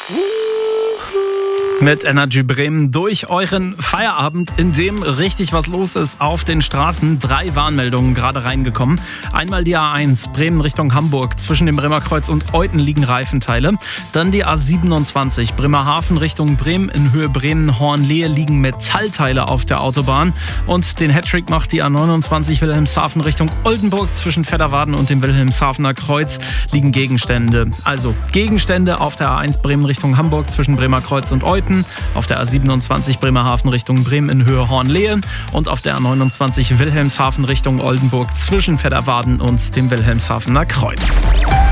Mit Energy Bremen durch euren Feierabend, in dem richtig was los ist auf den Straßen. 3 Warnmeldungen gerade reingekommen. Einmal die A1 Bremen Richtung Hamburg. Zwischen dem Bremer Kreuz und Euten liegen Reifenteile. Dann die A27 Bremerhaven Richtung Bremen. In Höhe Bremen-Hornlehe liegen Metallteile auf der Autobahn. Und den Hattrick macht die A29 Wilhelmshaven Richtung Oldenburg. Zwischen Vedderwaden und dem Wilhelmshavener Kreuz liegen Gegenstände. Also Gegenstände auf der A1 Bremen Richtung Hamburg zwischen Bremer Kreuz und Euten. Auf der A27 Bremerhaven Richtung Bremen in Höhe Hornlehe und auf der A29 Wilhelmshaven Richtung Oldenburg zwischen Vedderwaden und dem Wilhelmshavener Kreuz.